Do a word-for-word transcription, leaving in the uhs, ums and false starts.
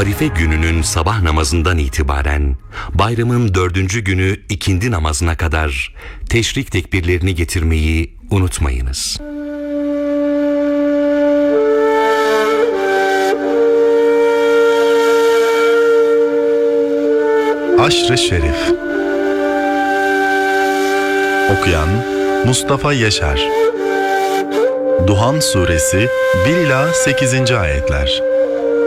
Arife gününün sabah namazından itibaren bayramın dördüncü günü ikindi namazına kadar teşrik tekbirlerini getirmeyi unutmayınız. Aşr-ı Şerif. Okuyan Mustafa Yaşar. Duhan Suresi bir ila sekizinci ayetler.